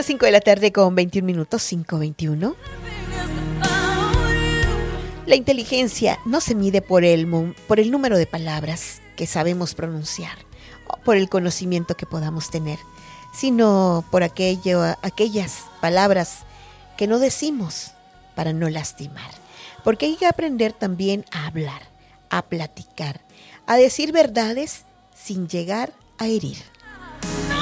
las 5 de la tarde con 21 minutos, 5:21. La inteligencia no se mide por el número de palabras que sabemos pronunciar o por el conocimiento que podamos tener, sino por aquellas palabras que no decimos para no lastimar. Porque hay que aprender también a hablar, a platicar, a decir verdades sin llegar a herir.